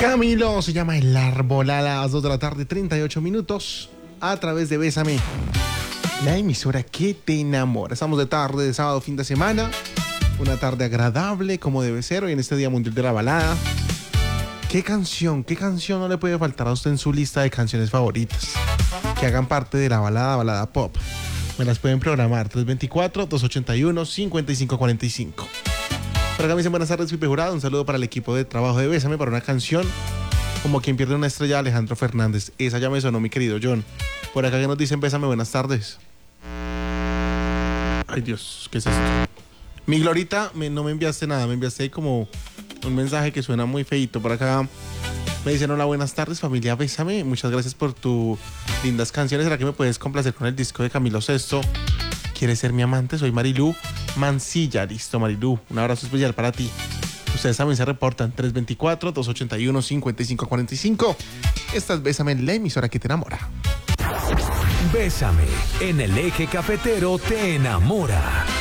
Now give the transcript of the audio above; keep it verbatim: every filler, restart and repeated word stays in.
Camilo se llama El Árbol a las dos de la tarde, treinta y ocho minutos, a través de Bésame, la emisora que te enamora. Estamos de tarde, de sábado, fin de semana. Una tarde agradable, como debe ser, hoy en este Día Mundial de la Balada. ¿Qué canción, qué canción no le puede faltar a usted en su lista de canciones favoritas? Que hagan parte de la balada, balada pop. Me las pueden programar, tres dos cuatro, dos ocho uno, cinco cinco cuatro cinco. Por acá me dicen buenas tardes, Pipe Jurado. Un saludo para el equipo de trabajo de Bésame para una canción como Quien pierde una estrella, Alejandro Fernández. Esa ya me sonó, mi querido John. Por acá que nos dicen Bésame, buenas tardes. Ay Dios, ¿qué es esto? Mi Glorita, me, no me enviaste nada, me enviaste como un mensaje que suena muy feito. Por acá me dicen hola, buenas tardes, familia Bésame. Muchas gracias por tus lindas canciones. ¿Será que me puedes complacer con el disco de Camilo Sesto? ¿Quieres ser mi amante? Soy Marilú Mancilla. Listo, Marilú. Un abrazo especial para ti. Ustedes también se reportan tres dos cuatro, dos ocho uno, cinco cinco cuatro cinco. Esta es Bésame, la emisora que te enamora. Bésame, en el eje cafetero te enamora.